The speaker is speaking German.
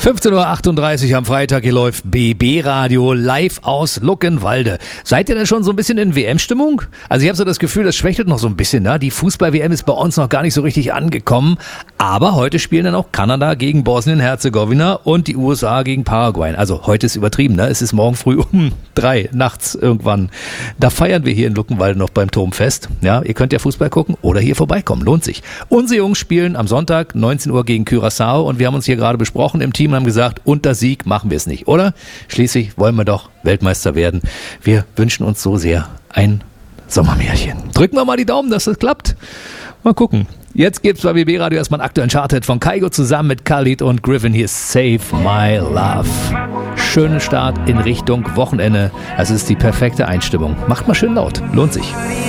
15:38 Uhr am Freitag, hier läuft BB Radio live aus Luckenwalde. Seid ihr denn schon so ein bisschen in WM-Stimmung? Also ich habe so das Gefühl, das schwächelt noch so ein bisschen, ne? Die Fußball-WM ist bei uns noch gar nicht so richtig angekommen. Aber heute spielen dann auch Kanada gegen Bosnien-Herzegowina und die USA gegen Paraguay. Also heute ist übertrieben, ne? Es ist morgen früh um 3 nachts irgendwann. Da feiern wir hier in Luckenwalde noch beim Turmfest. Ja, ihr könnt ja Fußball gucken oder hier vorbeikommen, lohnt sich. Unsere Jungs spielen am Sonntag 19 Uhr gegen Curaçao und wir haben uns hier gerade besprochen im Team und haben gesagt, unter Sieg machen wir es nicht, oder? Schließlich wollen wir doch Weltmeister werden. Wir wünschen uns so sehr ein Sommermärchen. Drücken wir mal die Daumen, dass das klappt. Mal gucken. Jetzt gibt's bei BB Radio erstmal einen aktuellen Charthit von Kygo zusammen mit Khalid und Griffin. Hier ist Save My Love. Schönen Start in Richtung Wochenende. Das ist die perfekte Einstimmung. Macht mal schön laut. Lohnt sich.